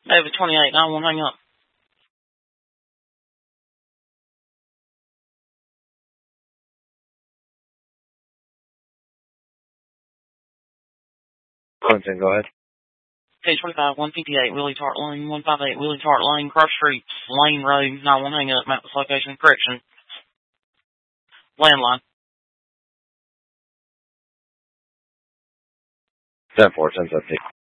David 28, 9-1, hang up. Clinton, go ahead. K25, 158, Willie Tart Lane, 158, Willie Tart Lane, Cross Street, Lane Road, 9-1, hang up, map this location, correction. Landline. 10-4, 10-17.